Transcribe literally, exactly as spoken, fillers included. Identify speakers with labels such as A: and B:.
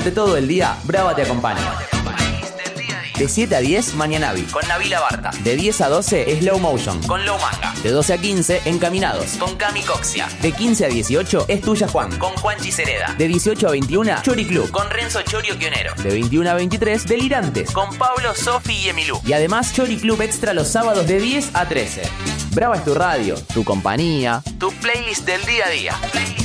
A: Durante todo el día, Brava te acompaña. De siete a diez, Mañanavi, con Nabila Barta. De diez a doce, Slow Motion, con Low Manga. De doce a quince, Encaminados, con Cami Coxia. De quince a dieciocho, Es Tuya Juan, con Juanchi Cereda. De dieciocho a veintiuno, Chori Club, con Renzo Chorio Quionero. De veintiuno a veintitrés, Delirantes, con Pablo, Sofi y Emilú. Y además, Chori Club Extra los sábados de diez a trece. Brava es tu radio, tu compañía, tu playlist del día a día.